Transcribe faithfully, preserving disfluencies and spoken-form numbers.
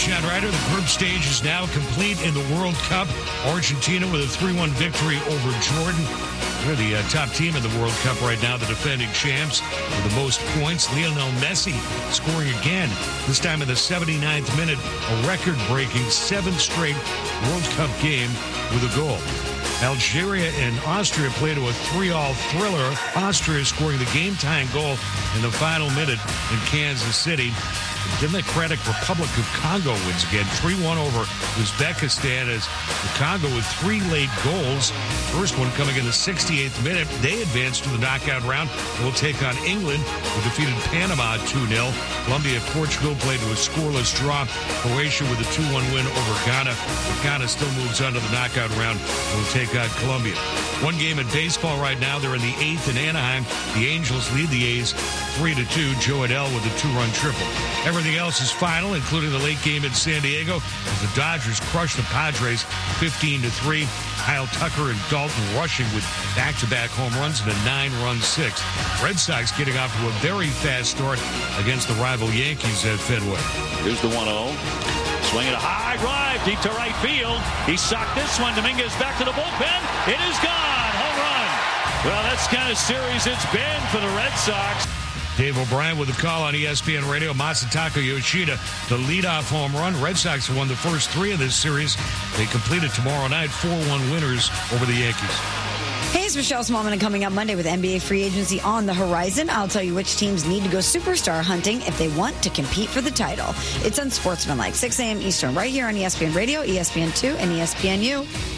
Chad Ryder. The group stage is now complete in the World Cup. Argentina with a three one victory over Jordan. They're the uh, top team in the World Cup right now, the defending champs with the most points. Lionel Messi scoring again, this time in the seventy-ninth minute, a record-breaking seventh straight World Cup game with a goal. Algeria and Austria played to a three all thriller. Austria scoring the game-tying goal in the final minute in Kansas City. The Democratic Republic of Congo wins again, three one over Uzbekistan, as the Congo with three late goals. First one coming in the sixty-eighth minute. They advance to the knockout round. They'll take on England, who defeated Panama two nil. Colombia, Portugal played to a scoreless draw. Croatia with a two one win over Ghana. But Ghana still moves on to the knockout round and will take on Colombia. One game in baseball right now. They're in the eighth in Anaheim. The Angels lead the A's three to two. Joe Adell with a two-run triple. Everything else is final, including the late game in San Diego, as the Dodgers crush the Padres fifteen to three. Kyle Tucker and Dalton rushing with back-to-back home runs in a nine-run sixth. Red Sox getting off to a very fast start against the rival Yankees at Fenway. Here's the one oh. Swinging a high drive deep to right field. He socked this one. Dominguez back to the bullpen. It is gone. Home run. Well, that's the kind of series it's been for the Red Sox. Dave O'Brien with a call on E S P N Radio. Masataka Yoshida, the leadoff home run. Red Sox have won the first three of this series. They completed tomorrow night, four one winners over the Yankees. Hey, it's Michelle Smallman, and coming up Monday with N B A free agency on the horizon, I'll tell you which teams need to go superstar hunting if they want to compete for the title. It's Unsportsmanlike, six a.m. Eastern, right here on E S P N Radio, E S P N two, and E S P N U.